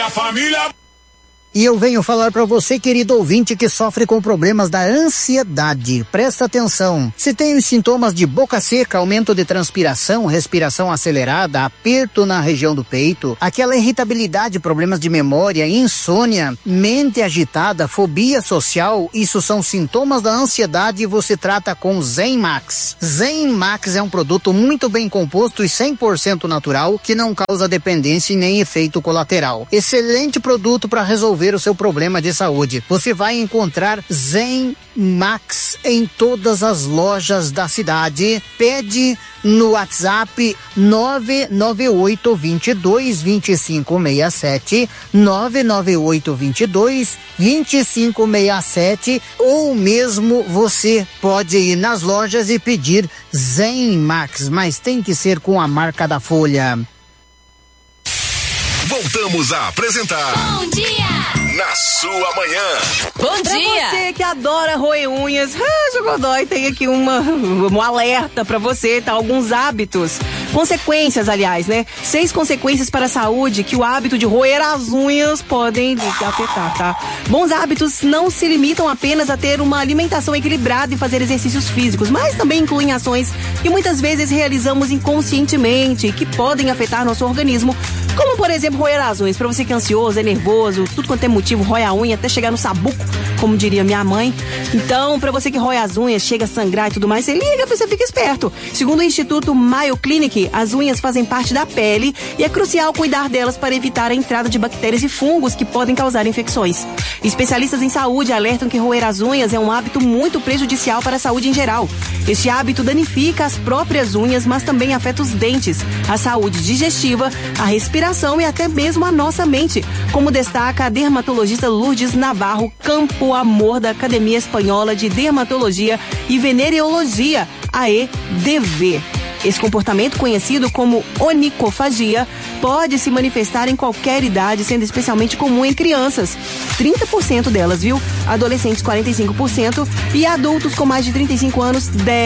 a família. E eu venho falar para você, querido ouvinte, que sofre com problemas da ansiedade. Presta atenção. Se tem os sintomas de boca seca, aumento de transpiração, respiração acelerada, aperto na região do peito, aquela irritabilidade, problemas de memória, insônia, mente agitada, fobia social, isso são sintomas da ansiedade e você trata com Zen Max. Zen Max é um produto muito bem composto e 100% natural que não causa dependência e nem efeito colateral. Excelente produto para resolver o seu problema de saúde. Você vai encontrar Zen Max em todas as lojas da cidade. Pede no WhatsApp 998222567, 998222567, ou mesmo você pode ir nas lojas e pedir Zen Max, mas tem que ser com a marca da Folha. Voltamos a apresentar Bom Dia na sua manhã. Bom pra dia. Você que adora roer unhas, Jogodói tem aqui um alerta pra você, tá? Alguns hábitos, consequências, aliás, né? 6 consequências para a saúde que o hábito de roer as unhas podem afetar, tá? Bons hábitos não se limitam apenas a ter uma alimentação equilibrada e fazer exercícios físicos, mas também incluem ações que muitas vezes realizamos inconscientemente e que podem afetar nosso organismo, como, por exemplo, roer as unhas. Pra você que é ansioso, é nervoso, tudo quanto é motivo, rói a unha até chegar no sabuco, como diria minha mãe. Então, pra você que rói as unhas, chega a sangrar e tudo mais, você liga, você fica esperto. Segundo o Instituto Mayo Clinic, as unhas fazem parte da pele e é crucial cuidar delas para evitar a entrada de bactérias e fungos que podem causar infecções. Especialistas em saúde alertam que roer as unhas é um hábito muito prejudicial para a saúde em geral. Este hábito danifica as próprias unhas, mas também afeta os dentes, a saúde digestiva, a respiração e até mesmo a nossa mente, como destaca a dermatologista Lourdes Navarro Campo Amor, da Academia Espanhola de Dermatologia e Venereologia, AEDV. Esse comportamento, conhecido como onicofagia, pode se manifestar em qualquer idade, sendo especialmente comum em crianças, 30% delas, viu? Adolescentes, 45%, e adultos com mais de 35 anos,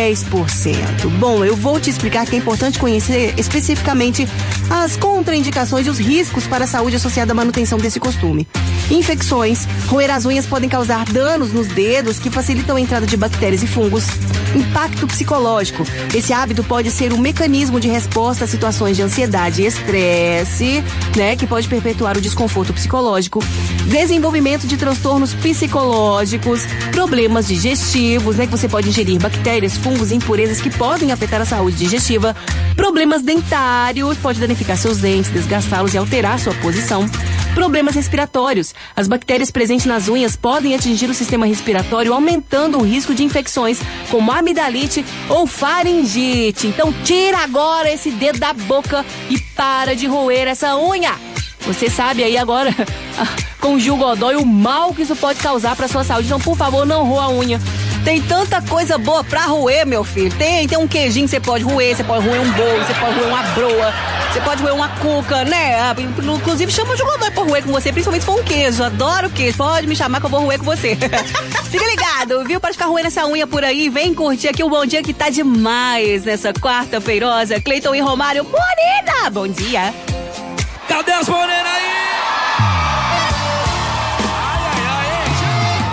10%. Bom, eu vou te explicar que é importante conhecer especificamente as contraindicações e os riscos para a saúde associada à manutenção desse costume. Infecções. Roer as unhas podem causar danos nos dedos que facilitam a entrada de bactérias e fungos. Impacto psicológico. Esse hábito pode ser um mecanismo de resposta a situações de ansiedade e estresse, né, que pode perpetuar o desconforto psicológico. Desenvolvimento de transtornos psicológicos, problemas digestivos, né, que você pode ingerir bactérias, fungos e impurezas que podem afetar a saúde digestiva. Problemas dentários, pode danificar seus dentes, desgastá-los e alterar sua posição. Problemas respiratórios. As bactérias presentes nas unhas podem atingir o sistema respiratório, aumentando o risco de infecções como amidalite ou faringite. Então tira agora esse dedo da boca e para de roer essa unha. Você sabe aí agora, com o Gil Godoy, o mal que isso pode causar para sua saúde. Então, por favor, não roa a unha. Tem tanta coisa boa pra roer, meu filho. Tem um queijinho que você pode roer um bolo, você pode roer uma broa, você pode roer uma cuca, né? Inclusive, chama o Jogador pra roer com você, principalmente se for um queijo. Adoro queijo. Pode me chamar que eu vou roer com você. Fica ligado, viu? Para ficar roendo essa unha por aí, vem curtir aqui o Bom Dia que tá demais nessa quarta-feirosa. Cleiton e Romário, Morena! Bom dia! Cadê as morenas aí?